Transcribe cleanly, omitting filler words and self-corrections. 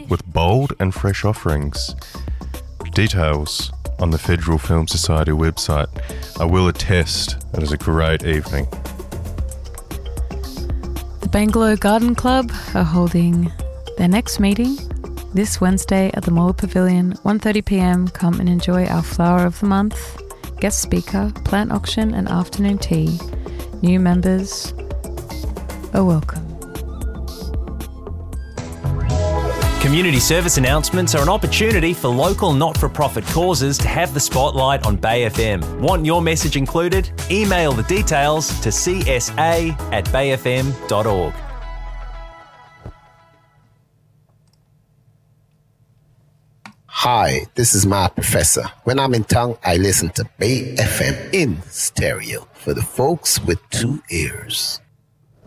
with bold and fresh offerings. Details on the Federal Film Society website. I will attest it is a great evening. The Bangalow Garden Club are holding their next meeting this Wednesday at the Mola Pavilion, 1:30pm. Come and enjoy our Flower of the Month, guest speaker, plant auction and afternoon tea. New members are welcome. Community service announcements are an opportunity for local not-for-profit causes to have the spotlight on Bay FM. Want your message included? Email the details to csa@bayfm.org. Hi, this is my professor. When I'm in town, I listen to Bay FM in stereo for the folks with 2 ears.